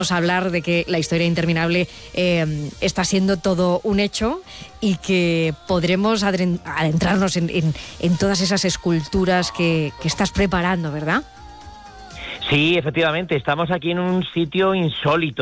hablar de que la historia interminable está siendo todo un hecho y que podremos adentrarnos en todas esas esculturas que estás preparando, ¿verdad? Sí, efectivamente, estamos aquí en un sitio insólito.